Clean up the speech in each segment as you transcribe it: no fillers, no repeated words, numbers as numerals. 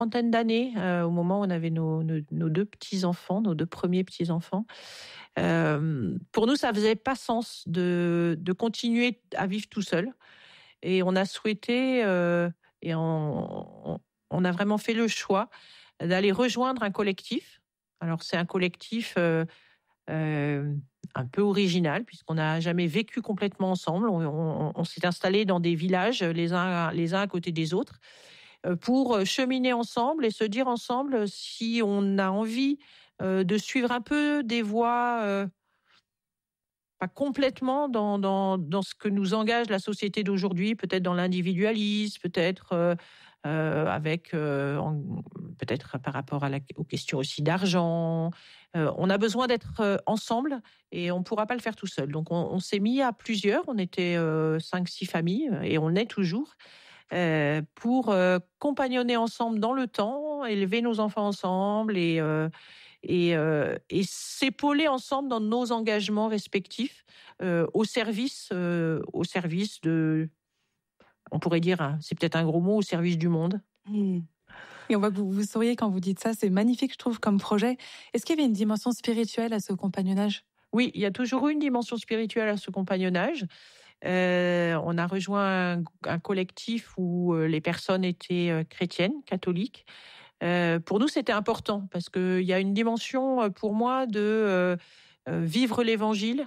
trentaine d'années, au moment où on avait nos 2 petits-enfants, nos 2 premiers petits-enfants. Pour nous, ça faisait pas sens de continuer à vivre tout seul et on a souhaité, et on a vraiment fait le choix d'aller rejoindre un collectif. Alors c'est un collectif, heu, un peu original puisqu'on n'a jamais vécu complètement ensemble. On s'est installés dans des villages, les uns à côté des autres, pour, cheminer ensemble et se dire ensemble si on a envie, de suivre un peu des voies, pas complètement dans ce que nous engage la société d'aujourd'hui, peut-être dans l'individualisme, peut-être, avec, peut-être par rapport aux questions aussi d'argent. On a besoin d'être, ensemble et on ne pourra pas le faire tout seul. Donc on s'est mis à plusieurs, on était, 5-6 familles, et on est toujours, pour, compagnonner ensemble dans le temps, élever nos enfants ensemble et s'épauler ensemble dans nos engagements respectifs, au service de, on pourrait dire, c'est peut-être un gros mot, au service du monde. Mmh. Et on voit que vous souriez quand vous dites ça, c'est magnifique, je trouve, comme projet. Est-ce qu'il y avait une dimension spirituelle à ce compagnonnage? Oui, il y a toujours eu une dimension spirituelle à ce compagnonnage. On a rejoint un collectif où, les personnes étaient, chrétiennes, catholiques. Pour nous, c'était important parce qu'il y a une dimension, pour moi de, vivre l'évangile.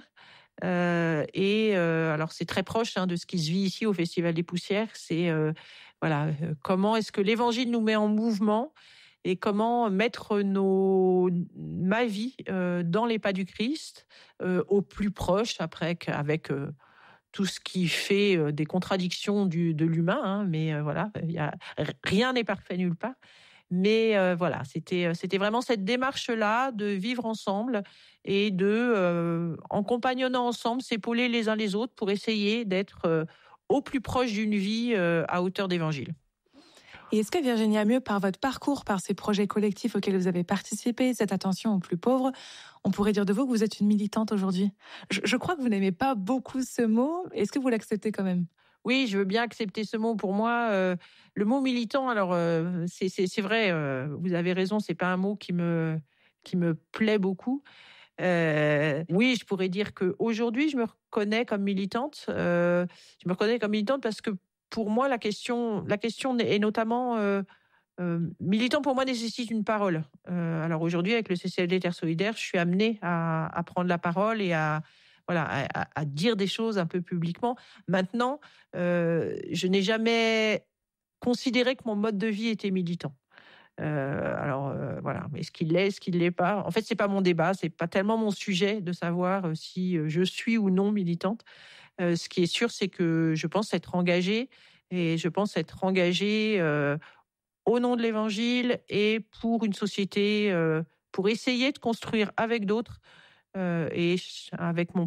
Alors c'est très proche, de ce qui se vit ici au Festival des Poussières. C'est, voilà, comment est-ce que l'évangile nous met en mouvement et comment mettre ma vie, dans les pas du Christ, au plus proche après avec, tout ce qui fait, des contradictions de l'humain, mais voilà, il y a rien n'est parfait nulle part. Mais voilà, c'était vraiment cette démarche-là de vivre ensemble et de, en compagnonnant ensemble, s'épauler les uns les autres pour essayer d'être, au plus proche d'une vie, à hauteur d'évangile. Et est-ce que Virginie Amieux, par votre parcours, par ces projets collectifs auxquels vous avez participé, cette attention aux plus pauvres, on pourrait dire de vous que vous êtes une militante aujourd'hui? Je crois que vous n'aimez pas beaucoup ce mot. Est-ce que vous l'acceptez quand même? Oui, je veux bien accepter ce mot. Pour moi, le mot militant, alors, c'est vrai, vous avez raison, c'est pas un mot qui me plaît beaucoup. Oui, je pourrais dire qu'aujourd'hui, je me reconnais comme militante. Je me reconnais comme militante parce que pour moi, la question est notamment, militant pour moi nécessite une parole. Alors aujourd'hui, avec le CCFD Terre Solidaire, je suis amenée à prendre la parole et voilà, à dire des choses un peu publiquement. Maintenant, je n'ai jamais considéré que mon mode de vie était militant. Alors, voilà, est-ce qu'il l'est, est-ce qu'il l'est pas? En fait, c'est pas mon débat, c'est pas tellement mon sujet de savoir, si, je suis ou non militante. Ce qui est sûr, c'est que je pense être engagée et je pense être engagée, au nom de l'évangile et pour une société, pour essayer de construire avec d'autres, avec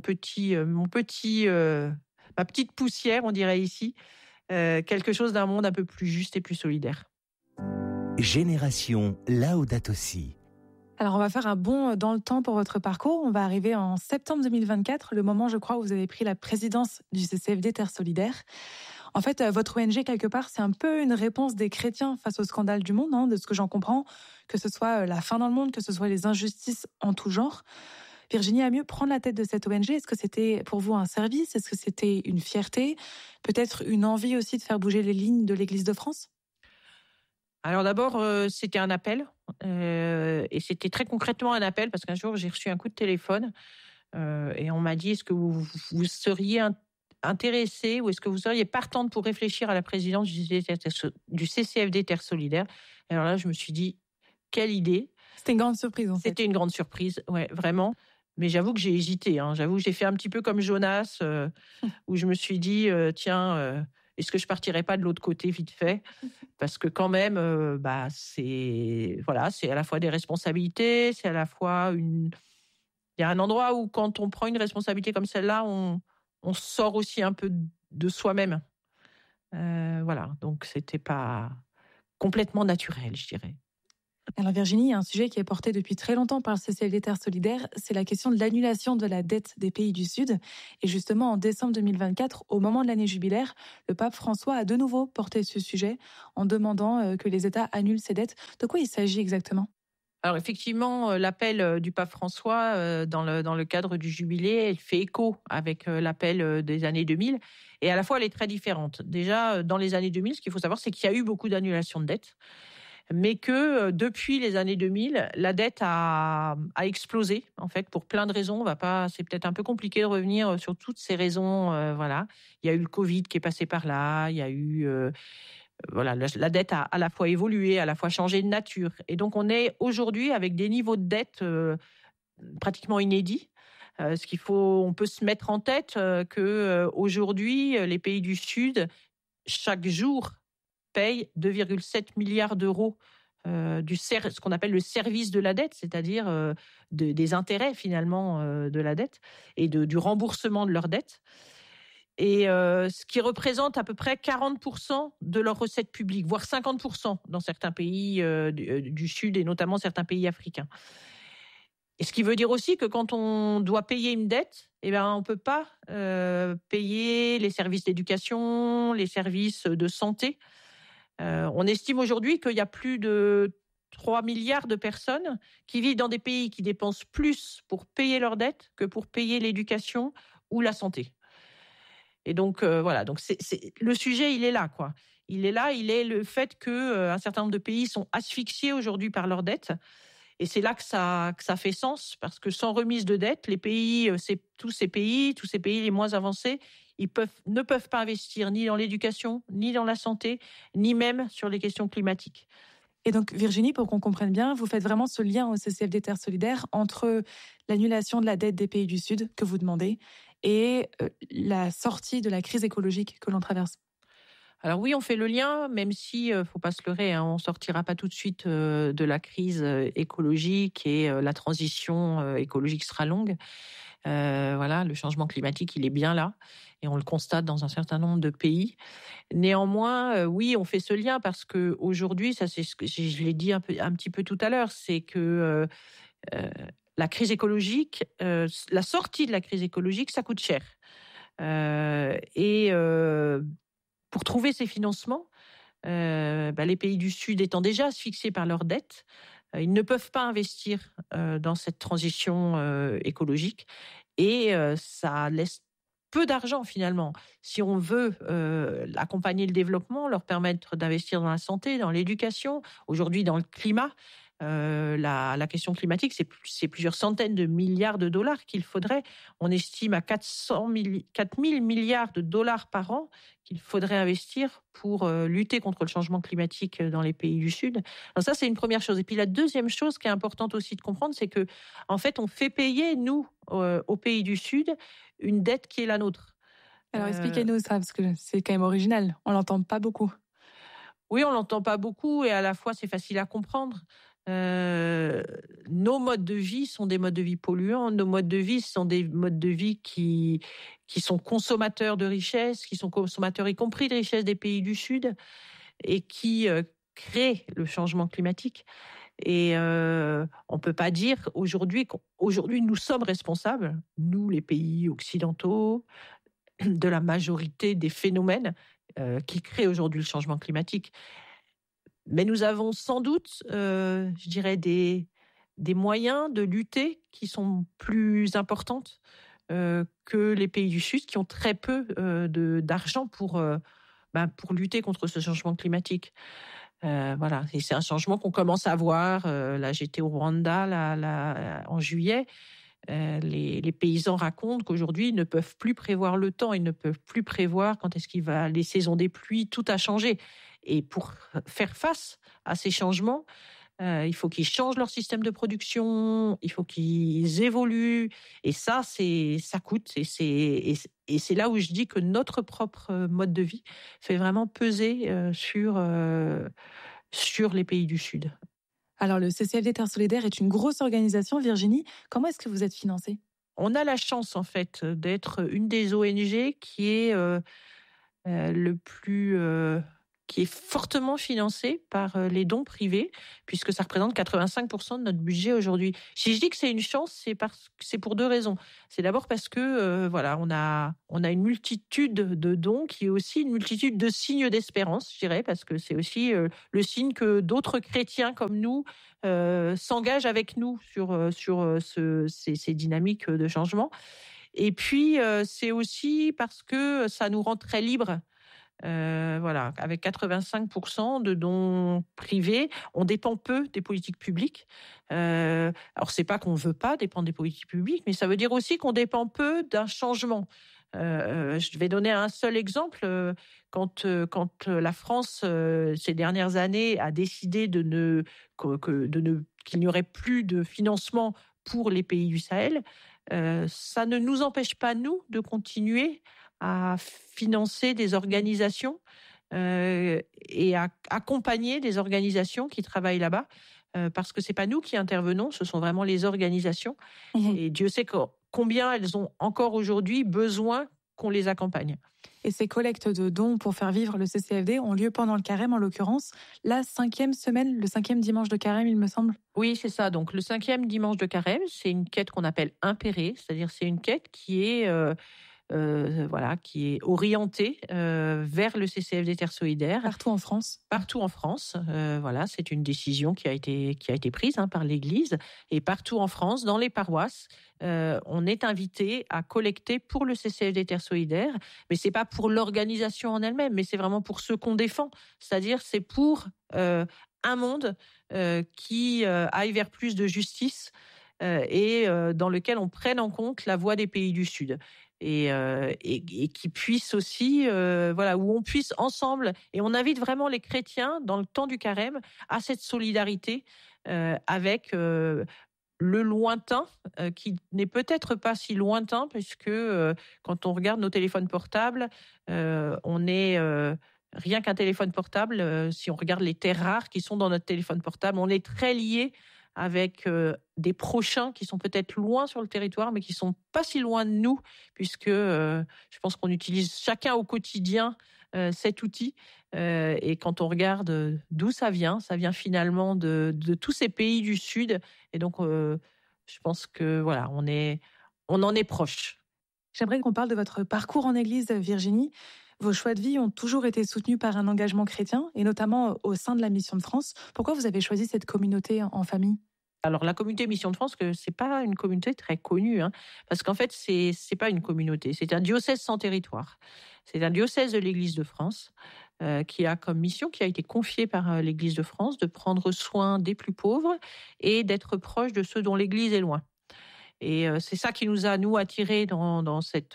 ma petite poussière, on dirait ici, quelque chose d'un monde un peu plus juste et plus solidaire. Génération Laudato Si. Alors, on va faire un bond dans le temps pour votre parcours. On va arriver en septembre 2024, le moment, je crois, où vous avez pris la présidence du CCFD Terre Solidaire. En fait, votre ONG, quelque part, c'est un peu une réponse des chrétiens face au scandale du monde, de ce que j'en comprends, que ce soit la faim dans le monde, que ce soit les injustices en tout genre. Virginie Amieux, prendre la tête de cette ONG, est-ce que c'était pour vous un service? Est-ce que c'était une fierté? Peut-être une envie aussi de faire bouger les lignes de l'Église de France? Alors d'abord, c'était un appel, et c'était très concrètement un appel parce qu'un jour j'ai reçu un coup de téléphone, et on m'a dit: «Est-ce que vous seriez intéressée ou est-ce que vous seriez partante pour réfléchir à la présidence du CCFD Terre Solidaire?» Alors là, je me suis dit: «Quelle idée!» C'était une grande surprise, en fait. C'était une grande surprise, ouais, vraiment. Mais j'avoue que j'ai hésité, j'avoue que j'ai fait un petit peu comme Jonas, où je me suis dit, «Tiens, est-ce que je partirais pas de l'autre côté vite fait?» Parce que quand même, c'est voilà, c'est à la fois des responsabilités, c'est à la fois il y a un endroit où quand on prend une responsabilité comme celle-là, on sort aussi un peu de soi-même. Voilà, donc c'était pas complètement naturel, je dirais. Alors Virginie, il y a un sujet qui est porté depuis très longtemps par le CCFD Terre Solidaire, c'est la question de l'annulation de la dette des pays du Sud. Et justement, en décembre 2024, au moment de l'année jubilaire, le pape François a de nouveau porté ce sujet en demandant que les États annulent ces dettes. De quoi il s'agit exactement ? Alors effectivement, l'appel du pape François dans le cadre du jubilé, elle fait écho avec l'appel des années 2000. Et à la fois, elle est très différente. Déjà, dans les années 2000, ce qu'il faut savoir, c'est qu'il y a eu beaucoup d'annulations de dettes, mais que depuis les années 2000, la dette a explosé, en fait, pour plein de raisons. C'est peut-être un peu compliqué de revenir sur toutes ces raisons. Voilà. Il y a eu le Covid qui est passé par là, il y a eu... voilà, la dette a à la fois évolué, à la fois changé de nature. Et donc, on est aujourd'hui avec des niveaux de dette pratiquement inédits. On peut se mettre en tête que aujourd'hui, les pays du Sud, chaque jour, payent 2,7 milliards d'euros ce qu'on appelle le service de la dette, c'est-à-dire des intérêts finalement de la dette et du remboursement de leur dette. Et ce qui représente à peu près 40% de leurs recettes publiques, voire 50% dans certains pays du Sud et notamment certains pays africains. Et ce qui veut dire aussi que quand on doit payer une dette, on ne peut pas payer les services d'éducation, les services de santé. On estime aujourd'hui qu'il y a plus de 3 milliards de personnes qui vivent dans des pays qui dépensent plus pour payer leurs dettes que pour payer l'éducation ou la santé. Et donc, voilà. Donc, le sujet, il est là, quoi. Il est le fait qu'un certain nombre de pays sont asphyxiés aujourd'hui par leurs dettes. Et c'est là que ça fait sens, parce que sans remise de dette, tous ces pays les moins avancés, ne peuvent pas investir ni dans l'éducation, ni dans la santé, ni même sur les questions climatiques. Et donc, Virginie, pour qu'on comprenne bien, vous faites vraiment ce lien au CCFD Terre Solidaire entre l'annulation de la dette des pays du Sud que vous demandez et la sortie de la crise écologique que l'on traverse. Alors oui, on fait le lien, même si, faut pas se leurrer, on ne sortira pas tout de suite de la crise écologique et la transition écologique sera longue. Voilà, le changement climatique, il est bien là et on le constate dans un certain nombre de pays. Néanmoins, oui, on fait ce lien parce qu'aujourd'hui, ça c'est ce que je l'ai dit un petit peu tout à l'heure, c'est que la crise écologique, la sortie de la crise écologique, ça coûte cher. Pour trouver ces financements, les pays du Sud étant déjà asphyxiés par leurs dettes, ils ne peuvent pas investir dans cette transition écologique et ça laisse peu d'argent finalement. Si on veut accompagner le développement, leur permettre d'investir dans la santé, dans l'éducation, aujourd'hui dans le climat, la question climatique, c'est plusieurs centaines de milliards de dollars qu'il faudrait. On estime à 4 000 milliards de dollars par an qu'il faudrait investir pour lutter contre le changement climatique dans les pays du Sud. Alors ça, c'est une première chose. Et puis la deuxième chose qui est importante aussi de comprendre, c'est que en fait, on fait payer, nous, aux pays du Sud, une dette qui est la nôtre. Alors expliquez-nous ça, parce que c'est quand même original. On l'entend pas beaucoup. Oui, on l'entend pas beaucoup et à la fois, c'est facile à comprendre. Nos modes de vie sont des modes de vie polluants. Nos modes de vie sont des modes de vie qui sont consommateurs de richesses, qui sont consommateurs y compris de richesses des pays du Sud et qui créent le changement climatique. Et on peut pas dire aujourd'hui nous sommes responsables, nous les pays occidentaux, de la majorité des phénomènes qui créent aujourd'hui le changement climatique. Mais nous avons sans doute, je dirais, des moyens de lutter qui sont plus importantes que les pays du Sud, qui ont très peu d'argent pour lutter contre ce changement climatique. Voilà, et c'est un changement qu'on commence à voir. Là, j'étais au Rwanda en juillet. Les paysans racontent qu'aujourd'hui, ils ne peuvent plus prévoir le temps, ils ne peuvent plus prévoir quand est-ce les saisons des pluies, tout a changé. Et pour faire face à ces changements, il faut qu'ils changent leur système de production, il faut qu'ils évoluent. Et ça coûte. Et c'est là où je dis que notre propre mode de vie fait vraiment peser sur les pays du Sud. Alors, le CCFD Terre Solidaire est une grosse organisation. Virginie, comment est-ce que vous êtes financée ? On a la chance, en fait, d'être une des ONG qui est le plus qui est fortement financé par les dons privés, puisque ça représente 85% de notre budget aujourd'hui. Si je dis que c'est une chance, c'est pour 2 raisons. C'est d'abord parce que voilà, on a une multitude de dons qui est aussi une multitude de signes d'espérance, je dirais, parce que c'est aussi le signe que d'autres chrétiens comme nous s'engagent avec nous sur ces dynamiques de changement. Et puis c'est aussi parce que ça nous rend très libres. Voilà, avec 85% de dons privés, on dépend peu des politiques publiques. Alors, c'est pas qu'on veut pas dépendre des politiques publiques, mais ça veut dire aussi qu'on dépend peu d'un changement. Je vais donner un seul exemple. Quand la France, ces dernières années, a décidé qu'il n'y aurait plus de financement pour les pays du Sahel, ça ne nous empêche pas, nous, de continuer à financer des organisations et à accompagner des organisations qui travaillent là-bas, parce que c'est pas nous qui intervenons, ce sont vraiment les organisations. Et Dieu sait combien elles ont encore aujourd'hui besoin qu'on les accompagne. Et ces collectes de dons pour faire vivre le CCFD ont lieu pendant le carême, en l'occurrence, la 5e semaine, le 5e dimanche de carême, il me semble. Oui, c'est ça. Donc, le 5e dimanche de carême, c'est une quête qu'on appelle impérée, c'est-à-dire c'est une quête qui est qui est orientée vers le CCFD Terre Solidaire. Partout en France. Partout en France. Voilà, c'est une décision qui a été prise par l'Église. Et partout en France, dans les paroisses, on est invité à collecter pour le CCFD Terre Solidaire. Mais c'est pas pour l'organisation en elle-même, mais c'est vraiment pour ceux qu'on défend. C'est-à-dire, c'est pour un monde qui aille vers plus de justice et dans lequel on prenne en compte la voix des pays du Sud. Et qui puisse aussi, où on puisse ensemble, et on invite vraiment les chrétiens dans le temps du carême à cette solidarité avec le lointain, qui n'est peut-être pas si lointain, puisque quand on regarde nos téléphones portables, on est rien qu'un téléphone portable. Si on regarde les terres rares qui sont dans notre téléphone portable, on est très liés avec des prochains qui sont peut-être loin sur le territoire, mais qui sont pas si loin de nous, puisque je pense qu'on utilise chacun au quotidien cet outil. Et quand on regarde d'où ça vient finalement de tous ces pays du Sud. Et donc, je pense que voilà, on en est proche. J'aimerais qu'on parle de votre parcours en Église, Virginie. Vos choix de vie ont toujours été soutenus par un engagement chrétien, et notamment au sein de la Mission de France. Pourquoi vous avez choisi cette communauté en famille ? Alors, la communauté Mission de France, c'est pas une communauté très connue, parce qu'en fait, c'est pas une communauté, c'est un diocèse sans territoire. C'est un diocèse de l'Église de France qui a comme mission, qui a été confiée par l'Église de France, de prendre soin des plus pauvres et d'être proche de ceux dont l'Église est loin. Et c'est ça qui nous a, nous, attirés dans cette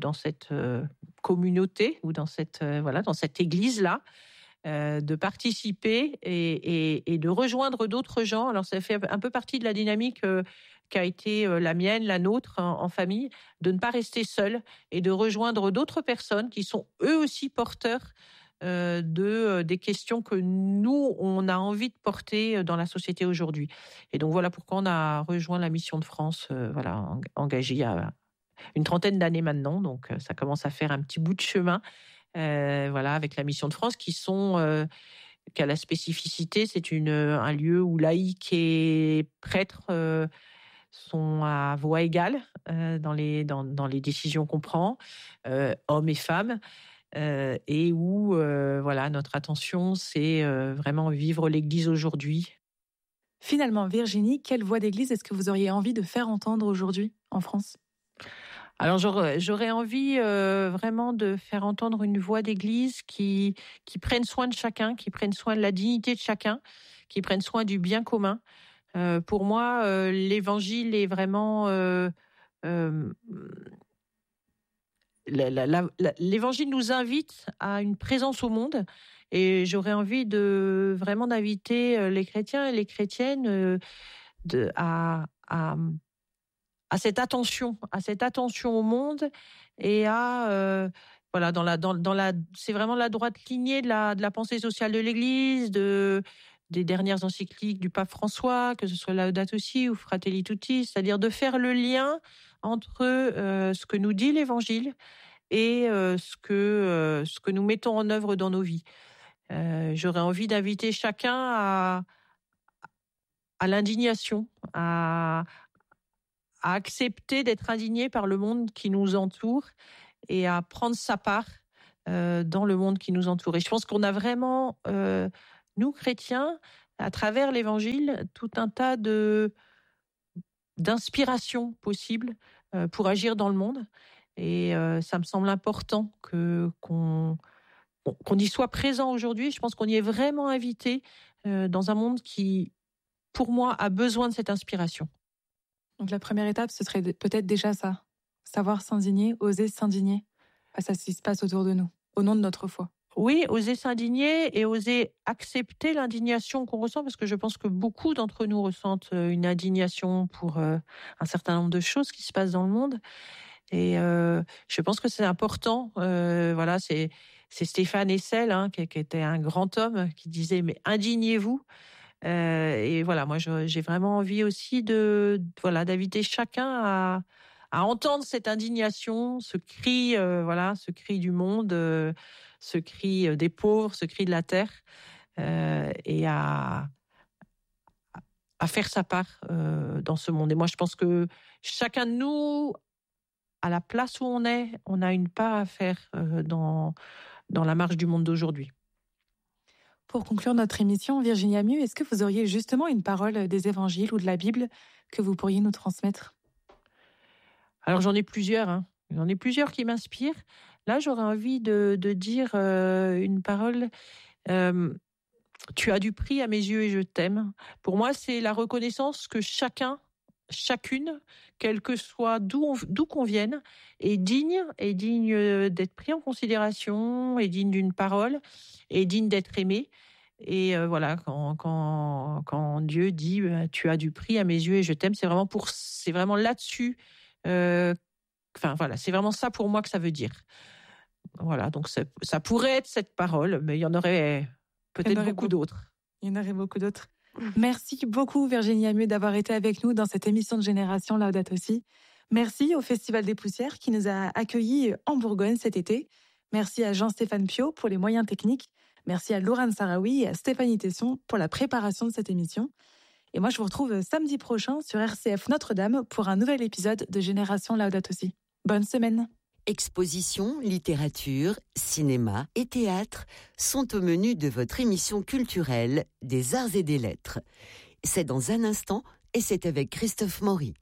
communauté, ou dans cette église-là, de participer et de rejoindre d'autres gens. Alors, ça fait un peu partie de la dynamique qui a été la mienne, la nôtre en famille, de ne pas rester seul et de rejoindre d'autres personnes qui sont eux aussi porteurs des questions que nous, on a envie de porter dans la société aujourd'hui. Et donc, voilà pourquoi on a rejoint la Mission de France, engagée il y a une 30aine d'années maintenant. Donc, ça commence à faire un petit bout de chemin. Avec la Mission de France, qui a la spécificité, c'est un lieu où laïcs et prêtres sont à voix égale dans les décisions qu'on prend, hommes et femmes, et où notre attention, c'est vraiment vivre l'Église aujourd'hui. Finalement, Virginie, quelle voix d'église est-ce que vous auriez envie de faire entendre aujourd'hui en France ? Alors, j'aurais envie vraiment de faire entendre une voix d'église qui prenne soin de chacun, qui prenne soin de la dignité de chacun, qui prenne soin du bien commun. Pour moi, l'évangile est vraiment... l'évangile nous invite à une présence au monde, et j'aurais envie vraiment d'inviter les chrétiens et les chrétiennes à cette attention au monde, et c'est vraiment la droite lignée de la pensée sociale de l'Église, des dernières encycliques du pape François, que ce soit Laudato Si ou Fratelli Tutti, c'est-à-dire de faire le lien entre ce que nous dit l'Évangile et ce que nous mettons en œuvre dans nos vies. J'aurais envie d'inviter chacun à l'indignation, à accepter d'être indigné par le monde qui nous entoure et à prendre sa part dans le monde qui nous entoure. Et je pense qu'on a vraiment, nous chrétiens, à travers l'Évangile, tout un tas d'inspirations possibles pour agir dans le monde. Et ça me semble important qu'on y soit présent aujourd'hui. Je pense qu'on y est vraiment invité dans un monde qui, pour moi, a besoin de cette inspiration. Donc la première étape, ce serait peut-être déjà ça. Savoir s'indigner, oser s'indigner face à ce qui se passe autour de nous, au nom de notre foi. Oui, oser s'indigner et oser accepter l'indignation qu'on ressent, parce que je pense que beaucoup d'entre nous ressentent une indignation pour un certain nombre de choses qui se passent dans le monde. Et je pense que c'est important. Voilà, c'est Stéphane Hessel, qui était un grand homme, qui disait « mais indignez-vous ». Et voilà, moi j'ai vraiment envie aussi d'inviter chacun à entendre cette indignation, ce cri, ce cri du monde, ce cri des pauvres, ce cri de la terre, et à faire sa part dans ce monde. Et moi je pense que chacun de nous, à la place où on est, on a une part à faire dans la marche du monde d'aujourd'hui. Pour conclure notre émission, Virginie Amieux, est-ce que vous auriez justement une parole des évangiles ou de la Bible que vous pourriez nous transmettre ? Alors j'en ai plusieurs. J'en ai plusieurs qui m'inspirent. Là, j'aurais envie de dire une parole. Tu as du prix à mes yeux et je t'aime. Pour moi, c'est la reconnaissance que chacune, quel que soit d'où qu'on vienne, est digne d'être pris en considération, est digne d'une parole, est digne d'être aimé. Et voilà, quand Dieu dit tu as du prix à mes yeux et je t'aime, c'est vraiment là-dessus. C'est vraiment ça pour moi que ça veut dire. Voilà, donc ça pourrait être cette parole, mais il y en aurait peut-être beaucoup d'autres. Il y en aurait beaucoup d'autres. Merci beaucoup Virginie Amieux d'avoir été avec nous dans cette émission de Génération Laudato Si. Merci au Festival des Poussières qui nous a accueillis en Bourgogne cet été. Merci à Jean-Stéphane Piot pour les moyens techniques. Merci à Laurent Sarawi et à Stéphanie Tesson pour la préparation de cette émission. Et moi, je vous retrouve samedi prochain sur RCF Notre-Dame pour un nouvel épisode de Génération Laudato Si. Bonne semaine. Expositions, littérature, cinéma et théâtre sont au menu de votre émission culturelle des Arts et des Lettres. C'est dans un instant et c'est avec Christophe Maury.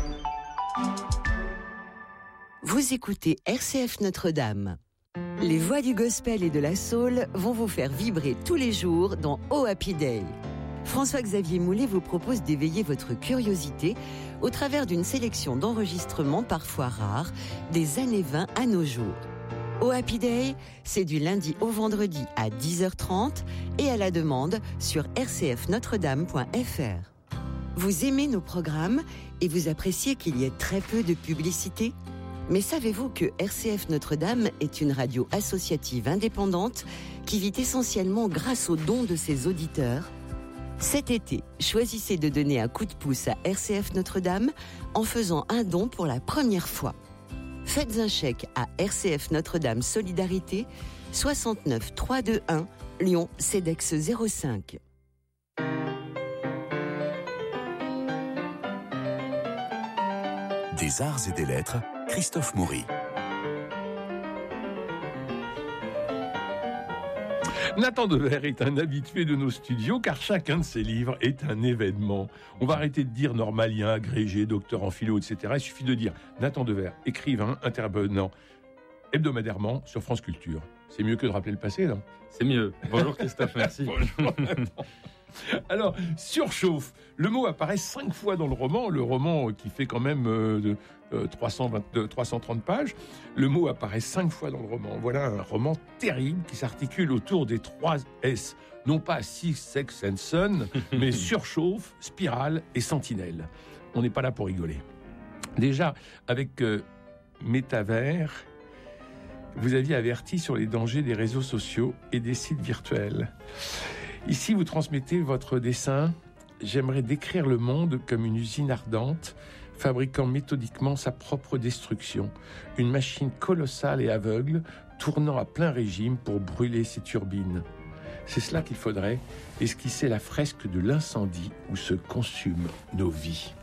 Vous écoutez RCF Notre-Dame. Les voix du gospel et de la soul vont vous faire vibrer tous les jours dans Oh Happy Day. François-Xavier Moulet vous propose d'éveiller votre curiosité au travers d'une sélection d'enregistrements parfois rares des années 20 à nos jours. Oh Happy Day, c'est du lundi au vendredi à 10h30 et à la demande sur rcfnotredame.fr. Vous aimez nos programmes et vous appréciez qu'il y ait très peu de publicité ? Mais savez-vous que RCF Notre-Dame est une radio associative indépendante qui vit essentiellement grâce aux dons de ses auditeurs ? Cet été, choisissez de donner un coup de pouce à RCF Notre-Dame en faisant un don pour la première fois. Faites un chèque à RCF Notre-Dame Solidarité, 69 321 Lyon CEDEX 05. Des Arts et des Lettres, Christophe Maury. Nathan Dever est un habitué de nos studios car chacun de ses livres est un événement. On va arrêter de dire normalien, agrégé, docteur en philo, etc. Il suffit de dire Nathan Dever, écrivain, intervenant hebdomadairement sur France Culture. C'est mieux que de rappeler le passé, non ? C'est mieux. Bonjour Christophe, merci. Bonjour Nathan. Alors, surchauffe, le mot apparaît 5 fois dans le roman qui fait quand même 330 pages. Le mot apparaît 5 fois dans le roman. Voilà un roman terrible qui s'articule autour des 3 S. Non pas Six, Sex and Son, mais surchauffe, spirale et sentinelle. On n'est pas là pour rigoler. Déjà, avec Métavers, vous aviez averti sur les dangers des réseaux sociaux et des sites virtuels. Ici, vous transmettez votre dessin. J'aimerais décrire le monde comme une usine ardente, fabriquant méthodiquement sa propre destruction. Une machine colossale et aveugle, tournant à plein régime pour brûler ses turbines. C'est cela qu'il faudrait esquisser la fresque de l'incendie où se consument nos vies.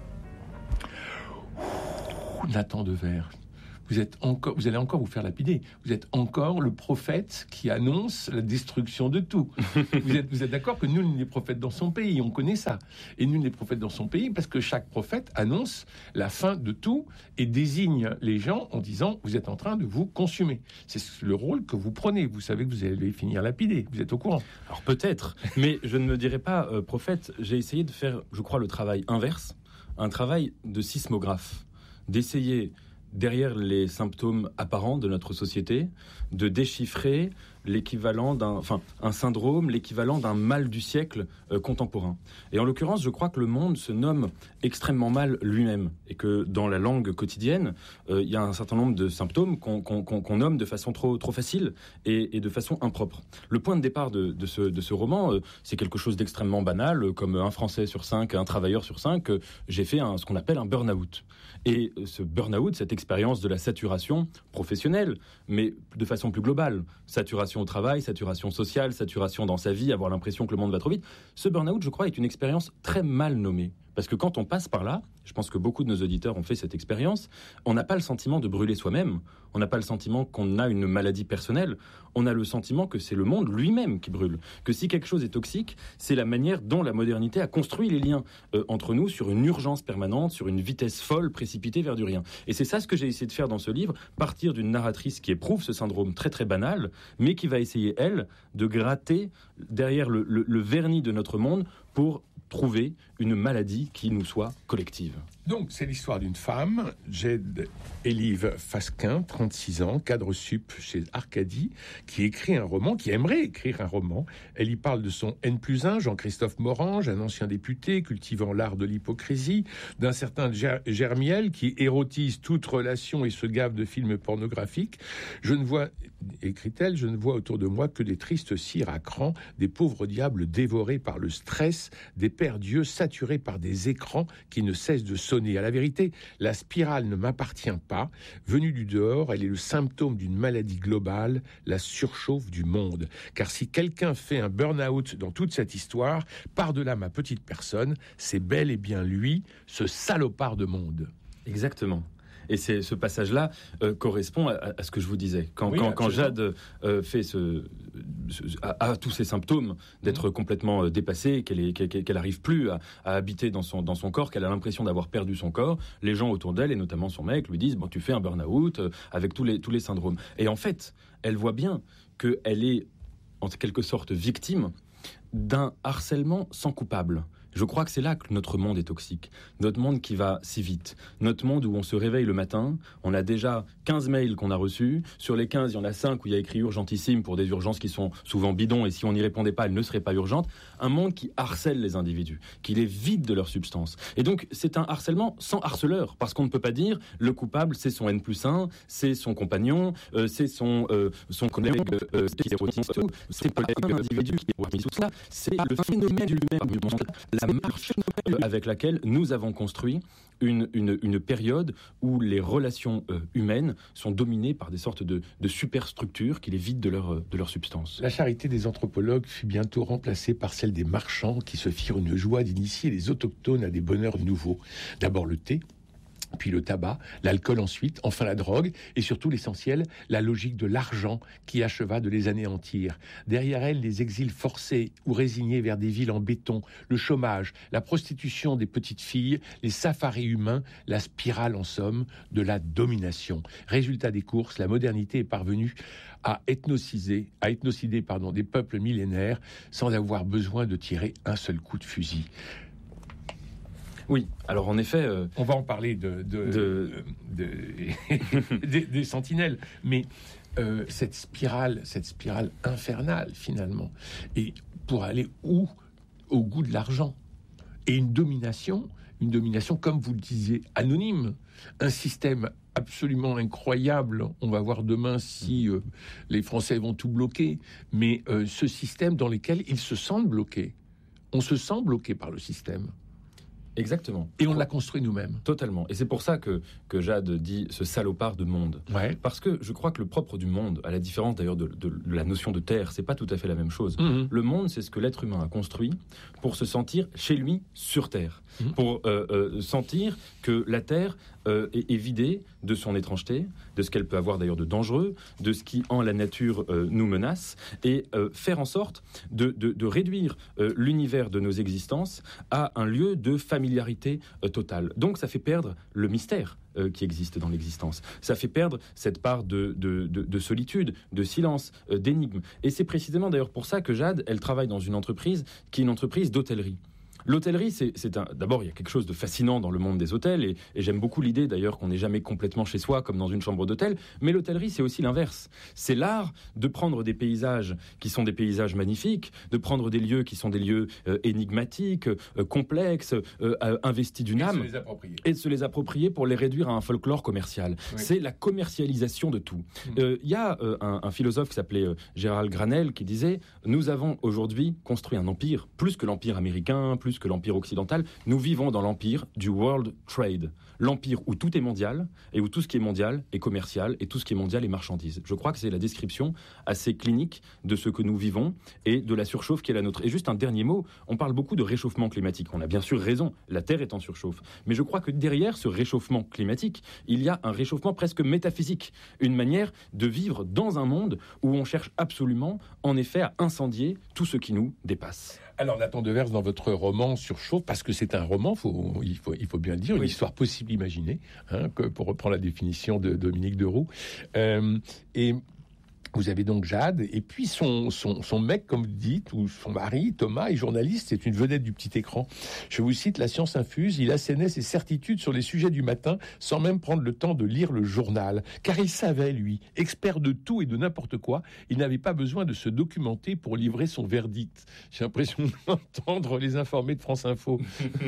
Nathan Devers, vous allez encore vous faire lapider. Vous êtes encore le prophète qui annonce la destruction de tout. Vous êtes d'accord que nul n'est prophète dans son pays, on connaît ça. Et nul n'est prophète dans son pays parce que chaque prophète annonce la fin de tout et désigne les gens en disant « vous êtes en train de vous consumer ». C'est le rôle que vous prenez. Vous savez que vous allez finir lapidé. Vous êtes au courant. Alors peut-être, mais je ne me dirais pas prophète. J'ai essayé de faire, je crois, le travail inverse, un travail de sismographe, d'essayer derrière les symptômes apparents de notre société, de déchiffrer l'équivalent un syndrome, l'équivalent d'un mal du siècle contemporain. Et en l'occurrence, je crois que le monde se nomme extrêmement mal lui-même et que dans la langue quotidienne, il y a un certain nombre de symptômes qu'on nomme de façon trop facile et de façon impropre. Le point de départ de ce roman, c'est quelque chose d'extrêmement banal, comme un Français sur 5, un travailleur sur 5, j'ai fait ce qu'on appelle un burn-out. Et ce burn-out, cette expérience de la saturation professionnelle, mais de façon plus globale, saturation au travail, saturation sociale, saturation dans sa vie, avoir l'impression que le monde va trop vite, ce burn-out, je crois, est une expérience très mal nommée. Parce que quand on passe par là, je pense que beaucoup de nos auditeurs ont fait cette expérience, on n'a pas le sentiment de brûler soi-même, on n'a pas le sentiment qu'on a une maladie personnelle, on a le sentiment que c'est le monde lui-même qui brûle, que si quelque chose est toxique, c'est la manière dont la modernité a construit les liens entre nous sur une urgence permanente, sur une vitesse folle précipitée vers du rien. Et c'est ça ce que j'ai essayé de faire dans ce livre, partir d'une narratrice qui éprouve ce syndrome très très banal, mais qui va essayer, elle, de gratter derrière le vernis de notre monde pour trouver une maladie qui nous soit collective. Donc, c'est l'histoire d'une femme, Jade Elive Fasquin, 36 ans, cadre sup chez Arcadie, qui écrit un roman, qui aimerait écrire un roman. Elle y parle de son N+1, Jean-Christophe Morange, un ancien député cultivant l'art de l'hypocrisie, d'un certain Germiel qui érotise toute relation et se gave de films pornographiques. Je ne vois, écrit-elle, je ne vois autour de moi que des tristes cires à cran, des pauvres diables dévorés par le stress, des pères dieux saturés par des écrans qui ne cessent de sonner. À la vérité, la spirale ne m'appartient pas. Venue du dehors, elle est le symptôme d'une maladie globale, la surchauffe du monde. Car si quelqu'un fait un burn-out dans toute cette histoire, par-delà ma petite personne, c'est bel et bien lui, ce salopard de monde. Exactement. Et ce passage-là correspond à ce que je vous disais. Quand Jade fait a tous ces symptômes d'être complètement dépassée, qu'elle n'arrive plus à habiter dans son corps, qu'elle a l'impression d'avoir perdu son corps, les gens autour d'elle, et notamment son mec, lui disent « tu fais un burn-out avec tous les syndromes ». Et en fait, elle voit bien qu'elle est en quelque sorte victime d'un harcèlement sans coupable. Je crois que c'est là que notre monde est toxique. Notre monde qui va si vite. Notre monde où on se réveille le matin, on a déjà 15 mails qu'on a reçus. Sur les 15, il y en a 5 où il y a écrit urgentissime pour des urgences qui sont souvent bidons et si on n'y répondait pas, elles ne seraient pas urgentes. Un monde qui harcèle les individus, qui les vide de leur substance. Et donc, c'est un harcèlement sans harceleur parce qu'on ne peut pas dire le coupable, c'est son N+1, c'est son compagnon, c'est son collègue qui est autiste. C'est pas un individu qui est mis tout cela, c'est le phénomène lui-même du monde. La marche avec laquelle nous avons construit une période où les relations humaines sont dominées par des sortes de superstructures qui les vident de leur substance. La charité des anthropologues fut bientôt remplacée par celle des marchands qui se firent une joie d'initier les autochtones à des bonheurs nouveaux. D'abord le thé, puis le tabac, l'alcool ensuite, enfin la drogue, et surtout l'essentiel, la logique de l'argent qui acheva de les anéantir. Derrière elle, les exils forcés ou résignés vers des villes en béton, le chômage, la prostitution des petites filles, les safaris humains, la spirale en somme de la domination. Résultat des courses, la modernité est parvenue à ethnocider des peuples millénaires sans avoir besoin de tirer un seul coup de fusil. Oui, alors en effet... on va en parler des sentinelles, mais cette spirale infernale, finalement, et pour aller où ? Au goût de l'argent. Et une domination, comme vous le disiez, anonyme. Un système absolument incroyable. On va voir demain si les Français vont tout bloquer. Mais ce système dans lequel ils se sentent bloqués. On se sent bloqué par le système. Exactement. Et on l'a construit nous-mêmes. Totalement. Et c'est pour ça que Jade dit ce salopard de monde. Ouais. Parce que je crois que le propre du monde, à la différence d'ailleurs de la notion de terre, c'est pas tout à fait la même chose. Le monde, c'est ce que l'être humain a construit pour se sentir chez lui sur terre. Pour sentir que la terre est vidée de son étrangeté, de ce qu'elle peut avoir d'ailleurs de dangereux, de ce qui en la nature nous menace, et faire en sorte de réduire l'univers de nos existences à un lieu de familiarité totale. Donc ça fait perdre le mystère qui existe dans l'existence. Ça fait perdre cette part de solitude, de silence, d'énigme. Et c'est précisément d'ailleurs pour ça que Jade, elle travaille dans une entreprise qui est une entreprise d'hôtellerie. L'hôtellerie, d'abord, il y a quelque chose de fascinant dans le monde des hôtels, et j'aime beaucoup l'idée d'ailleurs qu'on n'est jamais complètement chez soi comme dans une chambre d'hôtel, mais l'hôtellerie, c'est aussi l'inverse. C'est l'art de prendre des paysages qui sont des paysages magnifiques, de prendre des lieux qui sont des lieux énigmatiques, complexes, investis d'une âme, et de se les approprier pour les réduire à un folklore commercial. Oui. C'est la commercialisation de tout. Il y a un philosophe qui s'appelait Gérald Granel qui disait « Nous avons aujourd'hui construit un empire, plus que l'empire américain, plus que l'empire occidental, nous vivons dans l'empire du World Trade, l'empire où tout est mondial et où tout ce qui est mondial est commercial et tout ce qui est mondial est marchandise. » Je crois que c'est la description assez clinique de ce que nous vivons et de la surchauffe qui est la nôtre. Et juste un dernier mot, on parle beaucoup de réchauffement climatique. On a bien sûr raison, la Terre est en surchauffe. Mais je crois que derrière ce réchauffement climatique, il y a un réchauffement presque métaphysique, une manière de vivre dans un monde où on cherche absolument, en effet, à incendier tout ce qui nous dépasse. Alors, Nathan Devers, dans votre roman Surchauffe, parce que c'est un roman, il faut bien le dire, une histoire possible imaginée, pour reprendre la définition de Dominique Deroux. Et vous avez donc Jade, et puis son mec, comme vous dites, ou son mari, Thomas, est journaliste, c'est une vedette du petit écran. Je vous cite, La science infuse, il assénait ses certitudes sur les sujets du matin, sans même prendre le temps de lire le journal. Car il savait, lui, expert de tout et de n'importe quoi, il n'avait pas besoin de se documenter pour livrer son verdict. J'ai l'impression d'entendre les informés de France Info.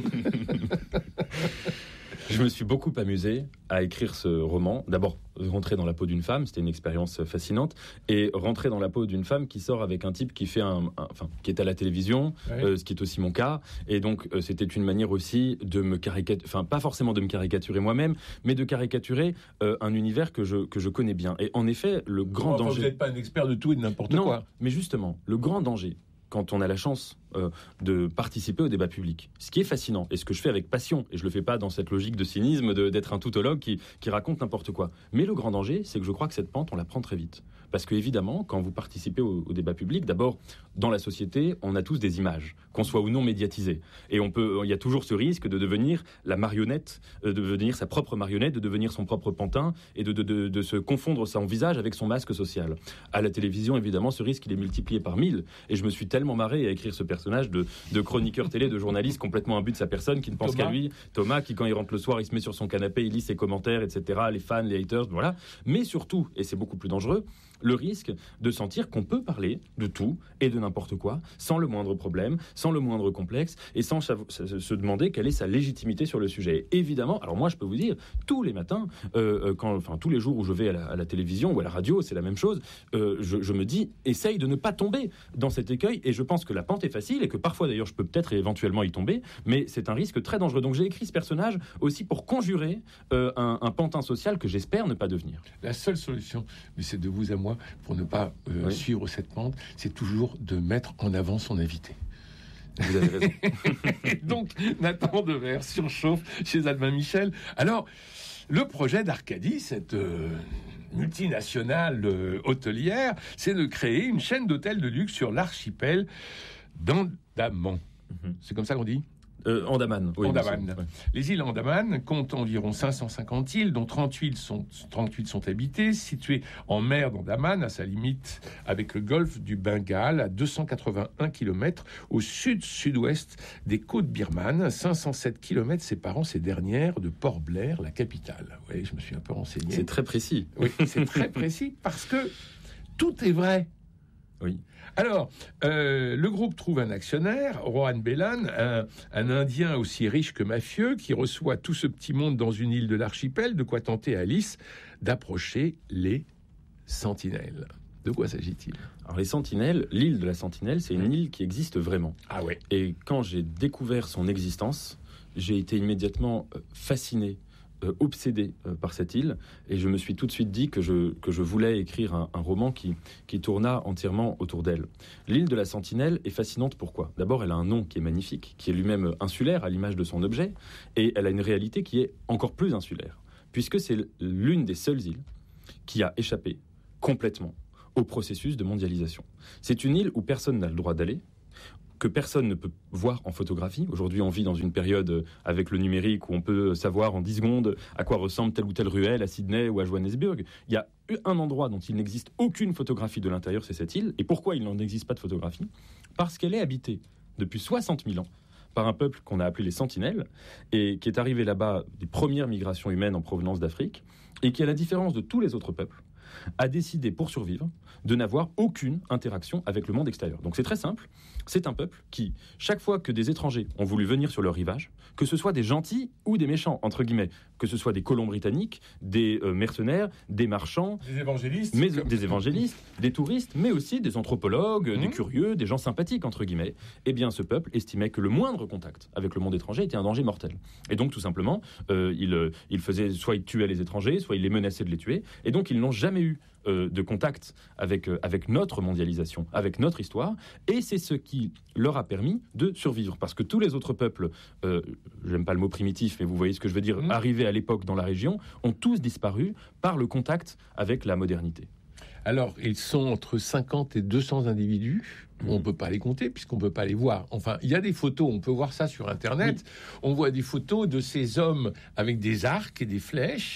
Je me suis beaucoup amusé à écrire ce roman. D'abord, rentrer dans la peau d'une femme, c'était une expérience fascinante. Et rentrer dans la peau d'une femme qui sort avec un type qui fait qui est à la télévision, ce qui est aussi mon cas. Et donc, c'était une manière aussi de me caricaturer, pas forcément de me caricaturer moi-même, mais de caricaturer un univers que je connais bien. Et en effet, le grand danger... Vous n'êtes pas un expert de tout et de n'importe quoi. Non, mais justement, le grand danger, quand on a la chance de participer au débat public. Ce qui est fascinant, et ce que je fais avec passion, et je le fais pas dans cette logique de cynisme d'être un tautologue qui raconte n'importe quoi. Mais le grand danger, c'est que je crois que cette pente, on la prend très vite. Parce que évidemment, quand vous participez au débat public, d'abord, dans la société, on a tous des images, qu'on soit ou non médiatisé. Et il y a toujours ce risque de devenir la marionnette, de devenir sa propre marionnette, de devenir son propre pantin, et de se confondre son visage avec son masque social. À la télévision, évidemment, ce risque, il est multiplié par 1000. Et je me suis tellement marré à écrire ce personnage de chroniqueur télé, de journaliste complètement imbu de sa personne, qui ne pense qu'à lui. Thomas, qui quand il rentre le soir, il se met sur son canapé, il lit ses commentaires, etc., les fans, les haters, voilà. Mais surtout, et c'est beaucoup plus dangereux, le risque de sentir qu'on peut parler de tout et de n'importe quoi, sans le moindre problème, sans le moindre complexe, et sans se demander quelle est sa légitimité sur le sujet. Et évidemment, alors moi je peux vous dire, tous les matins, tous les jours où je vais à la télévision ou à la radio, c'est la même chose, je me dis, essaye de ne pas tomber dans cet écueil, et je pense que la pente est facile, et que parfois d'ailleurs je peux peut-être éventuellement y tomber, mais c'est un risque très dangereux. Donc j'ai écrit ce personnage aussi pour conjurer un pantin social que j'espère ne pas devenir. La seule solution, mais c'est de vous à moi, pour ne pas suivre cette pente, c'est toujours de mettre en avant son invité. Vous avez raison. Donc, Nathan Devers, Surchauffe chez Albin Michel. Alors, le projet d'Arcadie, cette multinationale hôtelière, c'est de créer une chaîne d'hôtels de luxe sur l'archipel d'Andaman. C'est comme ça qu'on dit ? Andaman. Oui, Andaman. Ouais. Les îles Andaman comptent environ 550 îles, dont 38 sont habitées, situées en mer d'Andaman, à sa limite avec le golfe du Bengale, à 281 km au sud-sud-ouest des côtes birmanes, 507 km séparant ces dernières de Port Blair, la capitale. Oui, je me suis un peu renseigné. C'est très précis. Oui, c'est très précis parce que tout est vrai. Oui. Alors, le groupe trouve un actionnaire, Rohan Belan, un Indien aussi riche que mafieux, qui reçoit tout ce petit monde dans une île de l'archipel, de quoi tenter à Alice d'approcher les Sentinelles. De quoi s'agit-il ? Alors les Sentinelles, l'île de la Sentinelle, c'est une île qui existe vraiment. Ah ouais. Et quand j'ai découvert son existence, j'ai été immédiatement fasciné, obsédé par cette île, et je me suis tout de suite dit que je voulais écrire un roman qui tourna entièrement autour d'elle. L'île de la Sentinelle est fascinante, pourquoi ? D'abord, elle a un nom qui est magnifique, qui est lui-même insulaire à l'image de son objet, et elle a une réalité qui est encore plus insulaire, puisque c'est l'une des seules îles qui a échappé complètement au processus de mondialisation. C'est une île où personne n'a le droit d'aller, que personne ne peut voir en photographie. Aujourd'hui, on vit dans une période avec le numérique où on peut savoir en 10 secondes à quoi ressemble telle ou telle ruelle à Sydney ou à Johannesburg. Il y a un endroit dont il n'existe aucune photographie de l'intérieur, c'est cette île. Et pourquoi il n'en existe pas de photographie ? Parce qu'elle est habitée depuis 60 000 ans par un peuple qu'on a appelé les Sentinelles, et qui est arrivé là-bas des premières migrations humaines en provenance d'Afrique, et qui, à la différence de tous les autres peuples, a décidé, pour survivre, de n'avoir aucune interaction avec le monde extérieur. Donc c'est très simple, c'est un peuple qui, chaque fois que des étrangers ont voulu venir sur leur rivage, que ce soit des gentils ou des méchants, entre guillemets, que ce soit des colons britanniques, des mercenaires, des marchands, des évangélistes, des touristes, mais aussi des anthropologues, des curieux, des gens sympathiques, entre guillemets, eh bien ce peuple estimait que le moindre contact avec le monde étranger était un danger mortel. Et donc tout simplement, il faisait, soit il tuait les étrangers, soit il les menaçait de les tuer, et donc ils n'ont jamais eu de contact avec notre mondialisation, avec notre histoire, et c'est ce qui leur a permis de survivre. Parce que tous les autres peuples, j'aime pas le mot primitif, mais vous voyez ce que je veux dire, arrivés à l'époque dans la région, ont tous disparu par le contact avec la modernité. Alors, ils sont entre 50 et 200 individus. On ne peut pas les compter puisqu'on ne peut pas les voir. Enfin, il y a des photos, on peut voir ça sur Internet. Oui. On voit des photos de ces hommes avec des arcs et des flèches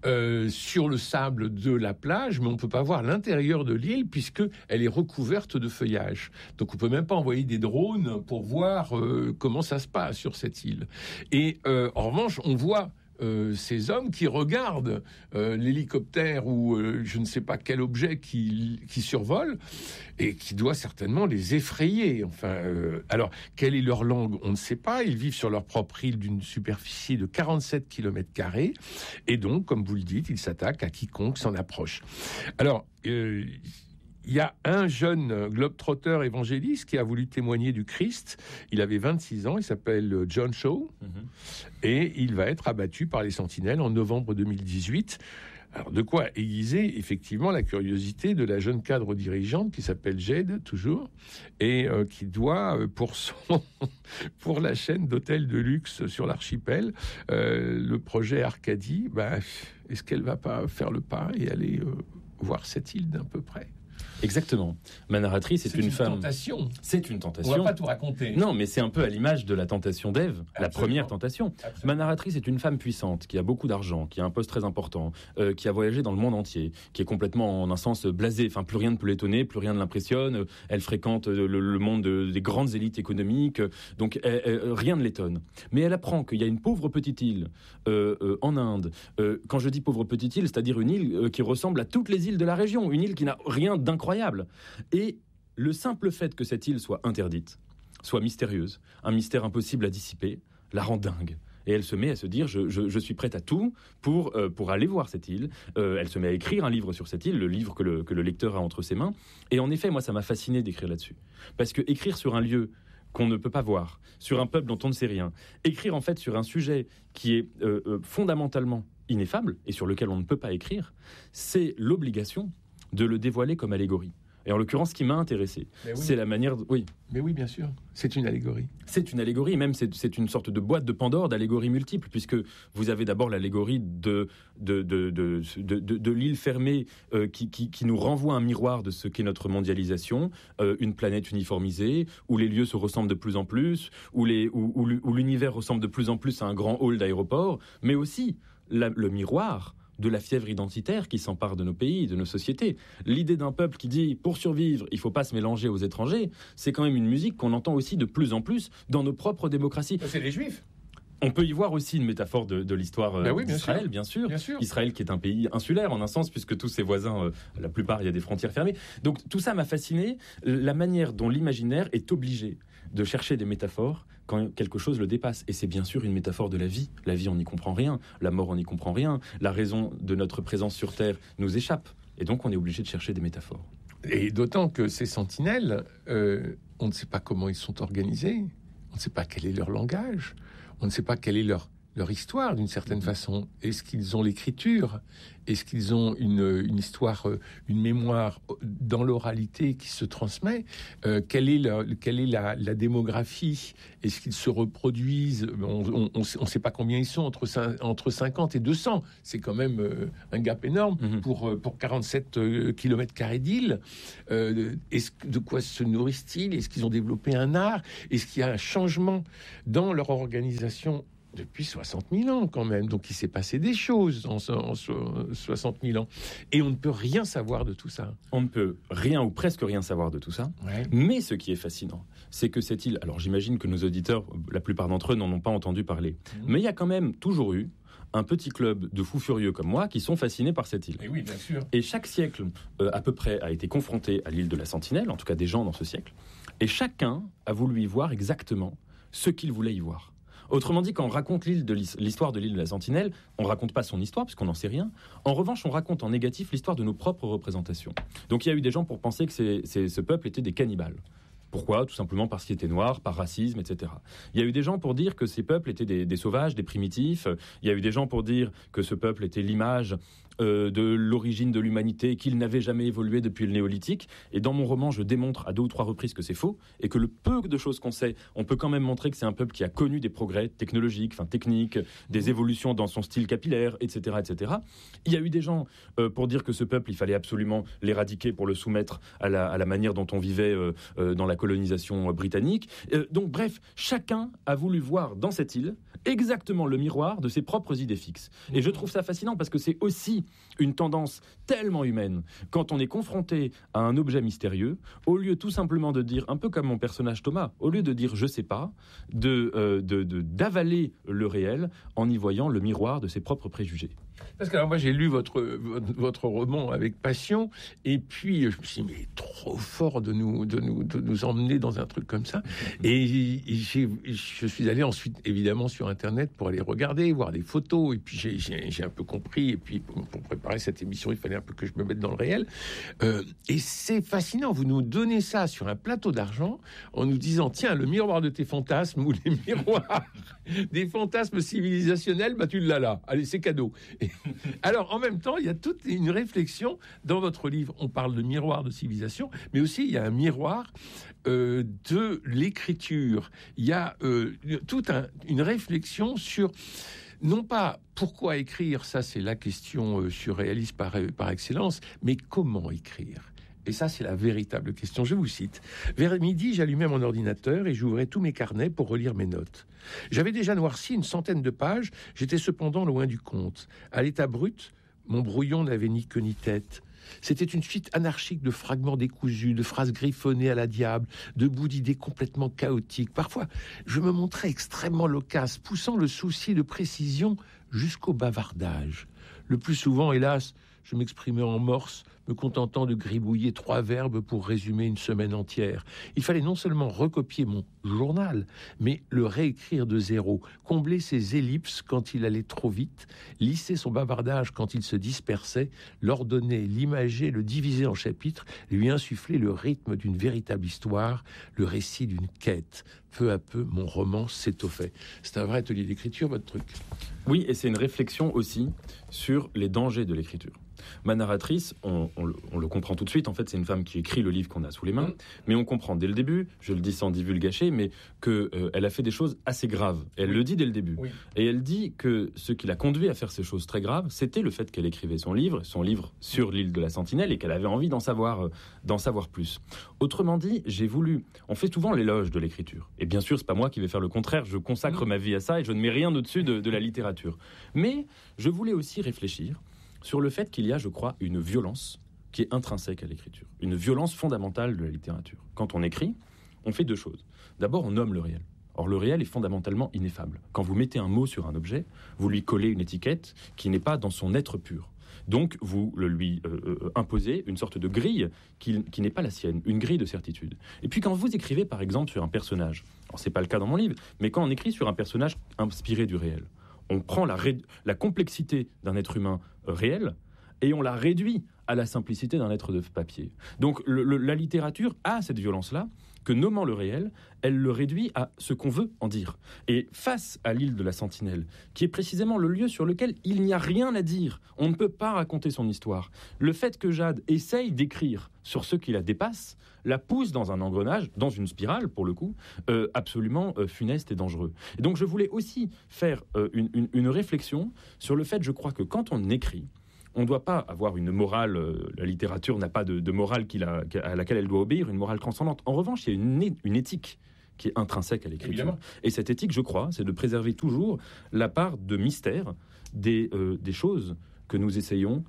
sur le sable de la plage, mais on ne peut pas voir l'intérieur de l'île puisqu'elle est recouverte de feuillage. Donc, on ne peut même pas envoyer des drones pour voir comment ça se passe sur cette île. Et en revanche, on voit ces hommes qui regardent l'hélicoptère ou je ne sais pas quel objet qui survole et qui doit certainement les effrayer. Enfin, alors, quelle est leur langue ? On ne sait pas. Ils vivent sur leur propre île d'une superficie de 47 km² et donc, comme vous le dites, ils s'attaquent à quiconque s'en approche. Alors, il y a un jeune globe-trotter évangéliste qui a voulu témoigner du Christ. Il avait 26 ans, il s'appelle John Shaw, et il va être abattu par les Sentinelles en novembre 2018. Alors, de quoi aiguiser effectivement la curiosité de la jeune cadre dirigeante qui s'appelle Jade, toujours, et qui doit, pour la chaîne d'hôtels de luxe sur l'archipel, le projet Arcadie, est-ce qu'elle va pas faire le pas et aller voir cette île d'un peu près ? Exactement. Ma narratrice est une femme. Tentation. C'est une tentation. On va pas tout raconter. Non, mais c'est un peu à l'image de la tentation d'Ève, la première tentation. Absolument. Ma narratrice est une femme puissante, qui a beaucoup d'argent, qui a un poste très important, qui a voyagé dans le monde entier, qui est complètement, en un sens, blasée. Enfin, plus rien ne peut l'étonner, plus rien ne l'impressionne. Elle fréquente le monde des grandes élites économiques, donc rien ne l'étonne. Mais elle apprend qu'il y a une pauvre petite île en Inde. Quand je dis pauvre petite île, c'est-à-dire une île qui ressemble à toutes les îles de la région, une île qui n'a rien d'incroyable. Et le simple fait que cette île soit interdite, soit mystérieuse, un mystère impossible à dissiper, la rend dingue. Et elle se met à se dire, je suis prête à tout pour aller voir cette île. Elle se met à écrire un livre sur cette île, le livre que le lecteur a entre ses mains. Et en effet, moi, ça m'a fasciné d'écrire là-dessus. Parce que écrire sur un lieu qu'on ne peut pas voir, sur un peuple dont on ne sait rien, écrire en fait sur un sujet qui est fondamentalement ineffable et sur lequel on ne peut pas écrire, c'est l'obligation de le dévoiler comme allégorie. Et en l'occurrence, ce qui m'a intéressé, c'est la manière... Oui. Mais oui, bien sûr, c'est une allégorie. C'est une allégorie, même c'est une sorte de boîte de Pandore d'allégories multiples, puisque vous avez d'abord l'allégorie de l'île fermée qui nous renvoie un miroir de ce qu'est notre mondialisation, une planète uniformisée, où les lieux se ressemblent de plus en plus, où l'univers ressemble de plus en plus à un grand hall d'aéroport, mais aussi le miroir de la fièvre identitaire qui s'empare de nos pays, de nos sociétés. L'idée d'un peuple qui dit « pour survivre, il ne faut pas se mélanger aux étrangers », c'est quand même une musique qu'on entend aussi de plus en plus dans nos propres démocraties. C'est les Juifs. On peut y voir aussi une métaphore de l'histoire d'Israël, bien sûr. Israël qui est un pays insulaire en un sens, puisque tous ses voisins, la plupart, il y a des frontières fermées. Donc tout ça m'a fasciné, la manière dont l'imaginaire est obligé de chercher des métaphores quand quelque chose le dépasse. Et c'est bien sûr une métaphore de la vie. La vie, on n'y comprend rien. La mort, on n'y comprend rien. La raison de notre présence sur Terre nous échappe. Et donc on est obligé de chercher des métaphores. Et d'autant que ces sentinelles, on ne sait pas comment ils sont organisés. on ne sait pas quel est leur langage, on ne sait pas quelle est leur histoire d'une certaine façon. Est-ce qu'ils ont l'écriture? Est-ce qu'ils ont une histoire, une mémoire dans l'oralité qui se transmet? Quelle est la démographie? Est-ce qu'ils se reproduisent? On ne sait pas combien ils sont, entre 50 et 200. C'est quand même un gap énorme pour 47 km² d'île. De quoi se nourrissent-ils? Est-ce qu'ils ont développé un art? Est-ce qu'il y a un changement dans leur organisation depuis 60 000 ans quand même? Donc il s'est passé des choses en 60 000 ans. Et on ne peut rien savoir de tout ça. On ne peut rien ou presque rien savoir de tout ça. Ouais. Mais ce qui est fascinant, c'est que cette île... Alors j'imagine que nos auditeurs, la plupart d'entre eux, n'en ont pas entendu parler. Mais il y a quand même toujours eu un petit club de fous furieux comme moi qui sont fascinés par cette île. Et oui, bien sûr. Et chaque siècle, à peu près, a été confronté à l'île de la Sentinelle, en tout cas des gens dans ce siècle. Et chacun a voulu y voir exactement ce qu'il voulait y voir. Autrement dit, quand on raconte l'histoire de l'île de la Sentinelle, on ne raconte pas son histoire, puisqu'on n'en sait rien. En revanche, on raconte en négatif l'histoire de nos propres représentations. Donc il y a eu des gens pour penser que ce peuple était des cannibales. Pourquoi? Tout simplement parce qu'ils étaient noirs, par racisme, etc. Il y a eu des gens pour dire que ces peuples étaient des sauvages, des primitifs. Il y a eu des gens pour dire que ce peuple était l'image de l'origine de l'humanité, qu'il n'avait jamais évolué depuis le néolithique. Et dans mon roman, je démontre à 2 ou 3 reprises que c'est faux, et que le peu de choses qu'on sait, on peut quand même montrer que c'est un peuple qui a connu des progrès technologiques, techniques, des évolutions dans son style capillaire, etc., etc. Il y a eu des gens pour dire que ce peuple, il fallait absolument l'éradiquer pour le soumettre à la manière dont on vivait dans la colonisation britannique. Donc bref, chacun a voulu voir dans cette île exactement le miroir de ses propres idées fixes. Et je trouve ça fascinant parce que c'est aussi une tendance tellement humaine. Quand on est confronté à un objet mystérieux, au lieu tout simplement de dire, un peu comme mon personnage Thomas, au lieu de dire je sais pas, d'avaler le réel en y voyant le miroir de ses propres préjugés. Parce que alors moi j'ai lu votre roman avec passion, et puis je me suis dit mais trop fort de nous emmener dans un truc comme ça. Et je suis allé ensuite évidemment sur internet pour aller regarder, voir des photos, et puis j'ai un peu compris. Et puis pour préparer cette émission, il fallait un peu que je me mette dans le réel. Et c'est fascinant. Vous nous donnez ça sur un plateau d'argent en nous disant tiens, le miroir de tes fantasmes ou les miroirs des fantasmes civilisationnels, bah tu l'as là. Allez, c'est cadeau. Alors, en même temps, il y a toute une réflexion dans votre livre. On parle de miroir de civilisation, mais aussi il y a un miroir de l'écriture. Il y a toute une réflexion sur, non pas pourquoi écrire, ça c'est la question surréaliste par excellence, mais comment écrire. Et ça, c'est la véritable question. Je vous cite. « Vers midi, j'allumais mon ordinateur et j'ouvrais tous mes carnets pour relire mes notes. J'avais déjà noirci une centaine de pages, j'étais cependant loin du compte. À l'état brut, mon brouillon n'avait ni queue ni tête. C'était une suite anarchique de fragments décousus, de phrases griffonnées à la diable, de bouts d'idées complètement chaotiques. Parfois, je me montrais extrêmement loquace, poussant le souci de précision jusqu'au bavardage. Le plus souvent, hélas, je m'exprimais en morse, me contentant de gribouiller 3 verbes pour résumer une semaine entière. Il fallait non seulement recopier mon journal, mais le réécrire de zéro, combler ses ellipses quand il allait trop vite, lisser son bavardage quand il se dispersait, l'ordonner, l'imager, le diviser en chapitres, lui insuffler le rythme d'une véritable histoire, le récit d'une quête. Peu à peu, mon roman s'étoffait. C'est un vrai atelier d'écriture, votre truc. Oui, et c'est une réflexion aussi sur les dangers de l'écriture. Ma narratrice, on le comprend tout de suite, en fait c'est une femme qui écrit le livre qu'on a sous les mains, mais on comprend dès le début, je le dis sans divulgacher, mais qu'elle a fait des choses assez graves. Elle le dit dès le début. Oui. Et elle dit que ce qui l'a conduit à faire ces choses très graves, c'était le fait qu'elle écrivait son livre sur l'île de la Sentinelle, et qu'elle avait envie d'en savoir plus. Autrement dit, on fait souvent l'éloge de l'écriture. Et bien sûr, c'est pas moi qui vais faire le contraire, je consacre ma vie à ça et je ne mets rien au-dessus de la littérature. Mais je voulais aussi réfléchir sur le fait qu'il y a, je crois, une violence qui est intrinsèque à l'écriture. Une violence fondamentale de la littérature. Quand on écrit, on fait 2 choses. D'abord, on nomme le réel. Or, le réel est fondamentalement ineffable. Quand vous mettez un mot sur un objet, vous lui collez une étiquette qui n'est pas dans son être pur. Donc, vous lui imposez une sorte de grille qui n'est pas la sienne, une grille de certitude. Et puis, quand vous écrivez, par exemple, sur un personnage, alors c'est pas le cas dans mon livre, mais quand on écrit sur un personnage inspiré du réel, on prend la complexité d'un être humain réel et on la réduit à la simplicité d'un être de papier. Donc la littérature a cette violence-là que nommant le réel, elle le réduit à ce qu'on veut en dire. Et face à l'île de la Sentinelle, qui est précisément le lieu sur lequel il n'y a rien à dire, on ne peut pas raconter son histoire, le fait que Jade essaye d'écrire sur ce qui la dépasse, la pousse dans un engrenage, dans une spirale pour le coup, absolument funeste et dangereux. Et donc je voulais aussi faire une réflexion sur le fait, je crois que quand on écrit, on ne doit pas avoir une morale, la littérature n'a pas de morale à laquelle elle doit obéir, une morale transcendante. En revanche, il y a une éthique qui est intrinsèque à l'écriture. Évidemment. Et cette éthique, je crois, c'est de préserver toujours la part de mystère des choses que nous essayons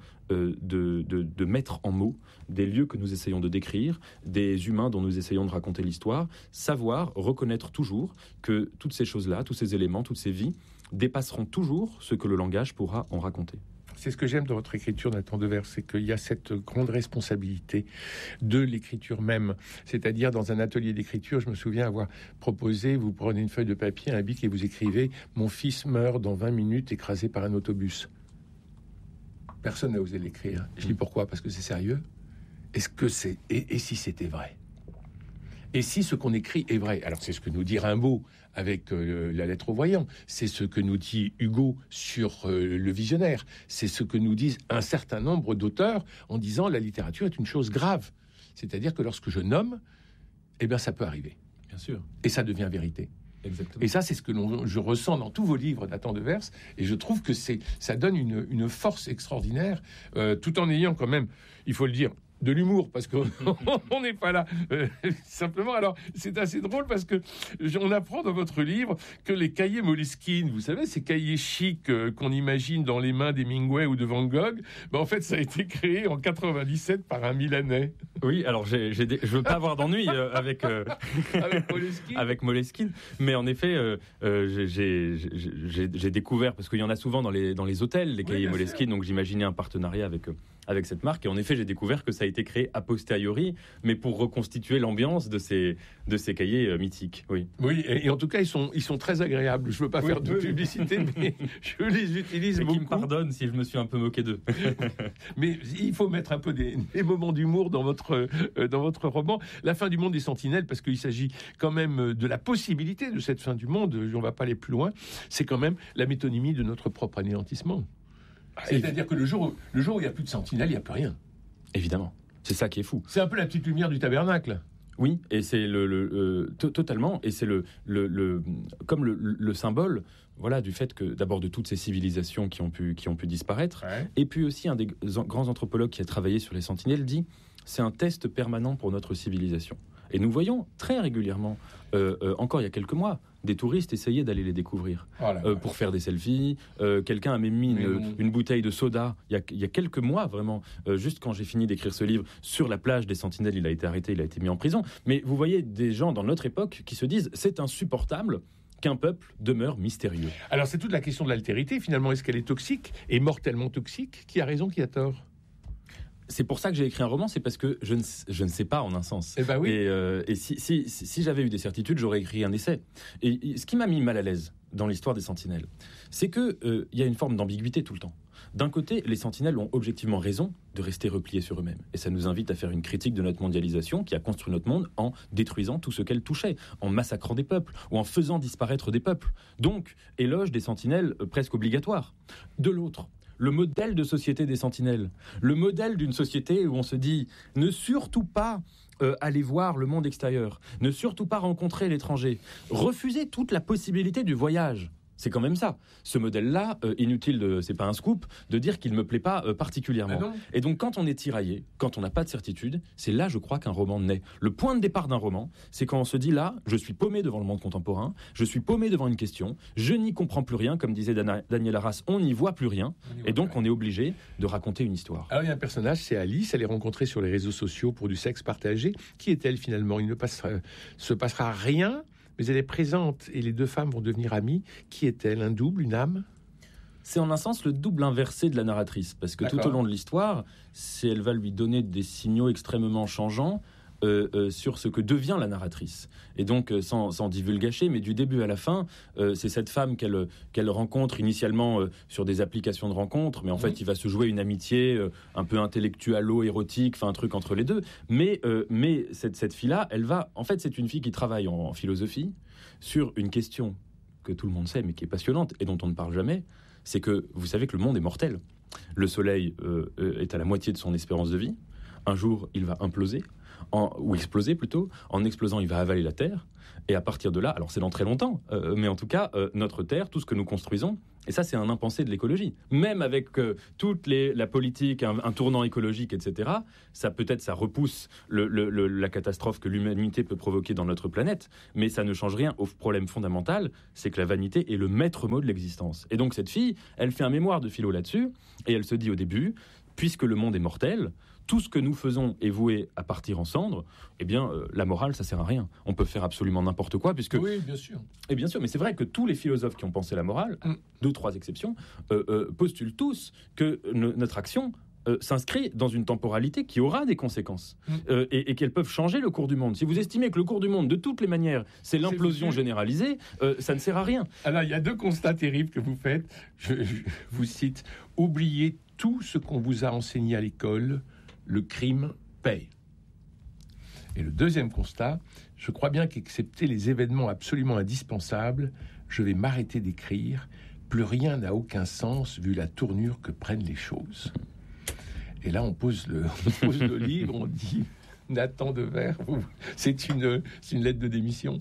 de mettre en mots, des lieux que nous essayons de décrire, des humains dont nous essayons de raconter l'histoire, savoir, reconnaître toujours que toutes ces choses-là, tous ces éléments, toutes ces vies dépasseront toujours ce que le langage pourra en raconter. C'est ce que j'aime dans votre écriture, Nathan Devers, c'est qu'il y a cette grande responsabilité de l'écriture même. C'est-à-dire, dans un atelier d'écriture, je me souviens avoir proposé, vous prenez une feuille de papier, un bic et vous écrivez « Mon fils meurt dans 20 minutes écrasé par un autobus ». Personne n'a osé l'écrire. Je dis pourquoi ? Parce que c'est sérieux. Est-ce que c'est... Et si c'était vrai ? Et si ce qu'on écrit est vrai ? Alors, c'est ce que nous dit Rimbaud avec la lettre au voyant. C'est ce que nous dit Hugo sur le visionnaire. C'est ce que nous disent un certain nombre d'auteurs en disant la littérature est une chose grave. C'est-à-dire que lorsque je nomme, eh bien, ça peut arriver. Bien sûr. Et ça devient vérité. Exactement. Et ça, c'est ce que je ressens dans tous vos livres, Nathan Devers. Et je trouve que ça donne une force extraordinaire, tout en ayant quand même, il faut le dire, de l'humour, parce qu'on n'est pas là simplement. Alors, c'est assez drôle parce que on apprend dans votre livre que les cahiers Moleskine, vous savez, ces cahiers chics qu'on imagine dans les mains d'Hemingway ou de Van Gogh, ben en fait, ça a été créé en 97 par un Milanais. Oui, alors je veux pas avoir d'ennui avec Moleskine. Avec Moleskine, mais en effet, j'ai découvert, parce qu'il y en a souvent dans les hôtels, les cahiers Moleskine, donc j'imaginais un partenariat avec cette marque, et en effet, j'ai découvert que ça a été créé a posteriori, mais pour reconstituer l'ambiance de ces cahiers mythiques. Oui. Oui, et en tout cas, ils sont très agréables. Je ne veux pas faire de publicité, mais je les utilise beaucoup. Qui me pardonne si je me suis un peu moqué d'eux. Mais il faut mettre un peu des moments d'humour dans votre roman. La fin du monde des Sentinelles, parce qu'il s'agit quand même de la possibilité de cette fin du monde, on ne va pas aller plus loin, c'est quand même la métonymie de notre propre anéantissement. C'est-à-dire que le jour où il n'y a plus de sentinelles, il n'y a plus rien. Évidemment. C'est ça qui est fou. C'est un peu la petite lumière du tabernacle. Oui, et c'est totalement, et c'est comme le symbole, voilà, du fait que d'abord de toutes ces civilisations qui ont pu disparaître, ouais. Et puis aussi un des grands anthropologues qui a travaillé sur les sentinelles dit c'est un test permanent pour notre civilisation. Et nous voyons très régulièrement, encore il y a quelques mois, des touristes essayaient d'aller les découvrir pour faire des selfies. Quelqu'un a même mis une bouteille de soda il y a quelques mois, vraiment, juste quand j'ai fini d'écrire ce livre, sur la plage des Sentinelles. Il a été arrêté, il a été mis en prison. Mais vous voyez des gens dans notre époque qui se disent c'est insupportable qu'un peuple demeure mystérieux. Alors c'est toute la question de l'altérité, finalement. Est-ce qu'elle est toxique et mortellement toxique ? Qui a raison, qui a tort ? C'est pour ça que j'ai écrit un roman, c'est parce que je ne sais pas en un sens. Eh ben oui. Et si j'avais eu des certitudes, j'aurais écrit un essai. Et ce qui m'a mis mal à l'aise dans l'histoire des Sentinelles, c'est qu'il y a une forme d'ambiguïté tout le temps. D'un côté, les Sentinelles ont objectivement raison de rester repliés sur eux-mêmes. Et ça nous invite à faire une critique de notre mondialisation qui a construit notre monde en détruisant tout ce qu'elle touchait, en massacrant des peuples ou en faisant disparaître des peuples. Donc, éloge des Sentinelles presque obligatoire. De l'autre, le modèle de société des Sentinelles, le modèle d'une société où on se dit ne surtout pas aller voir le monde extérieur, ne surtout pas rencontrer l'étranger, refuser toute la possibilité du voyage. C'est quand même ça. Ce modèle-là, inutile, c'est pas un scoop, de dire qu'il me plaît pas particulièrement. Et donc, quand on est tiraillé, quand on n'a pas de certitude, c'est là, je crois, qu'un roman naît. Le point de départ d'un roman, c'est quand on se dit là, je suis paumé devant le monde contemporain, je suis paumé devant une question, je n'y comprends plus rien, comme disait Daniel Arras, on n'y voit plus rien, et donc on est obligé de raconter une histoire. Alors, il y a un personnage, c'est Alice, elle est rencontrée sur les réseaux sociaux pour du sexe partagé. Qui est-elle finalement ? Il ne se passera rien, mais elle est présente et les deux femmes vont devenir amies. Qui est-elle ? Un double, une âme ? C'est en un sens le double inversé de la narratrice, parce que tout au long de l'histoire, elle va lui donner des signaux extrêmement changeants, sur ce que devient la narratrice. Et donc, sans divulgacher, mais du début à la fin, c'est cette femme qu'elle rencontre initialement sur des applications de rencontres, mais en fait, il va se jouer une amitié un peu intellectualo-érotique, enfin un truc entre les deux. Mais cette fille-là, en fait, c'est une fille qui travaille en philosophie sur une question que tout le monde sait, mais qui est passionnante et dont on ne parle jamais, c'est que vous savez que le monde est mortel. Le Soleil est à la moitié de son espérance de vie. Un jour, il va imploser, ou exploser plutôt. En explosant, il va avaler la Terre. Et à partir de là, alors c'est dans très longtemps, mais en tout cas, notre Terre, tout ce que nous construisons, et ça c'est un impensé de l'écologie. Même avec toute la politique, un tournant écologique, etc., ça repousse la catastrophe que l'humanité peut provoquer dans notre planète, mais ça ne change rien au problème fondamental, c'est que la vanité est le maître mot de l'existence. Et donc cette fille, elle fait un mémoire de philo là-dessus, et elle se dit au début, puisque le monde est mortel, tout ce que nous faisons est voué à partir en cendres, eh bien, la morale, ça sert à rien. On peut faire absolument n'importe quoi, puisque... Oui, bien sûr. Et bien sûr, mais c'est vrai que tous les philosophes qui ont pensé la morale, 2-3 exceptions, postulent tous que notre action s'inscrit dans une temporalité qui aura des conséquences et qu'elles peuvent changer le cours du monde. Si vous estimez que le cours du monde, de toutes les manières, c'est l'implosion généralisée, ça ne sert à rien. Alors, il y a 2 constats terribles que vous faites. Je vous cite. Oubliez tout ce qu'on vous a enseigné à l'école. Le crime paye. Et le deuxième constat, je crois bien qu'excepté les événements absolument indispensables, je vais m'arrêter d'écrire. Plus rien n'a aucun sens vu la tournure que prennent les choses. Et là, on pose le livre, on dit Nathan Dever, c'est une lettre de démission.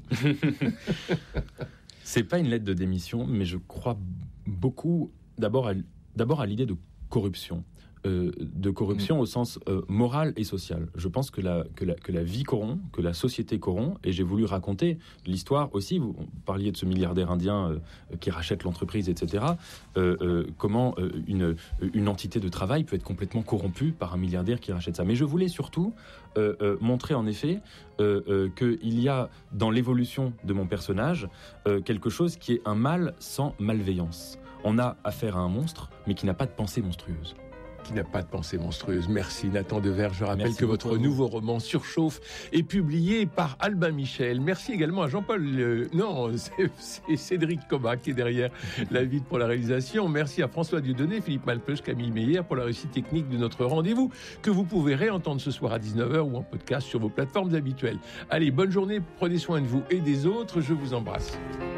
C'est pas une lettre de démission, mais je crois beaucoup d'abord à l'idée de corruption. Au sens moral et social. Je pense que la vie corrompt, que la société corrompt, et j'ai voulu raconter l'histoire aussi, vous parliez de ce milliardaire indien qui rachète l'entreprise, etc., comment une entité de travail peut être complètement corrompue par un milliardaire qui rachète ça. Mais je voulais surtout montrer en effet qu'il y a dans l'évolution de mon personnage quelque chose qui est un mal sans malveillance. On a affaire à un monstre, mais qui n'a pas de pensée monstrueuse. Qui n'a pas de pensée monstrueuse. Merci Nathan Dever. Je rappelle que votre nouveau roman Surchauffe est publié par Albin Michel. Merci également à Jean-Paul... c'est Cédric Cobac qui est derrière la vitre pour la réalisation. Merci à François Dieudonné, Philippe Malpeuch, Camille Meyer pour la réussite technique de notre rendez-vous que vous pouvez réentendre ce soir à 19h ou en podcast sur vos plateformes habituelles. Allez, bonne journée, prenez soin de vous et des autres. Je vous embrasse.